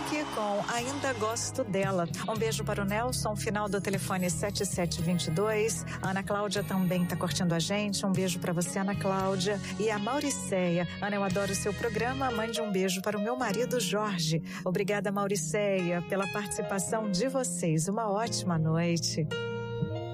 Fiuk com Ainda Gosto Dela. Um beijo para o Nelson, final do telefone 7722. A Ana Cláudia também está curtindo a gente. Um beijo para você, Ana Cláudia. E a Mauriceia. Ana, eu adoro o seu programa. Mande um beijo para o meu marido Jorge. Obrigada, Mauriceia, pela participação de vocês. Uma ótima noite.